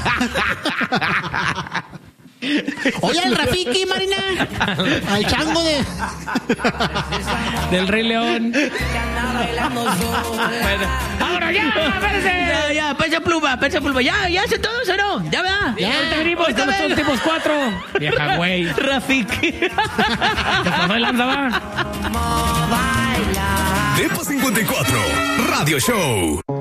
Oye, al Rafiki, Marina. Al chango del Rey León. Bueno, ahora ya, espérense. Ya, pecha pluma. Ya se todos o no. Ya, ¿verdad? Ya venimos con los últimos 4. Vieja güey. Rafiki. Te pasó el lanza, va. Depa 54 Radio Show.